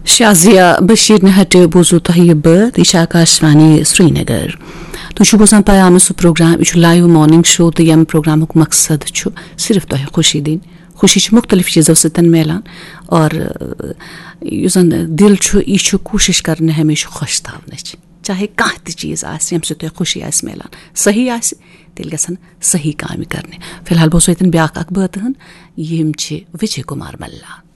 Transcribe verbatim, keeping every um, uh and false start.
शाजिया बशीर ने हटे बोजो तोह बत यह आकाशवाणी श्रीनगर तुम बोजान पयाम सह प्रोग्राम यह लाइव मॉर्निंग शो तो यम प्रोग्राम मकसद सिर्फ तोह खुशी दिन खुशी मुख्तलिफ चीज़ों सतन मिलान और जन दिल यह कोशिश कर हमेशा खुश थवन चाहे कह चीज़ यम सह खुशी आ मिलान सही आ तेल गसन सही काम करने फिलहाल बोसो यन ब्या बत यम विजय कुमार मल्ला।